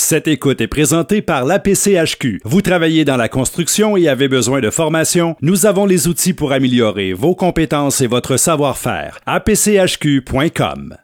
Cette écoute est présentée par l'APCHQ. Vous travaillez dans la construction et avez besoin de formation? Nous avons les outils pour améliorer vos compétences et votre savoir-faire. apchq.com.